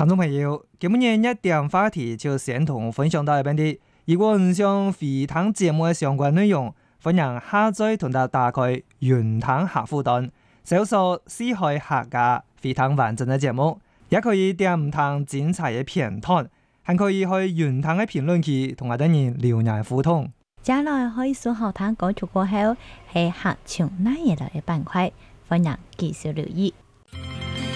聽眾朋友，今日一點話題就先同分享到一邊啲。如果唔想回聽節目嘅相關內容，歡迎下載同埋打開雲聽客戶端，搜索四海客家回聽完整嘅節目，也可以點唔同精彩嘅片段，還可以去雲聽嘅評論區同我哋人留言互動。 接下來可以數好聽歌曲過後，係客唱那嘢來嘅板塊，歡迎繼續留意。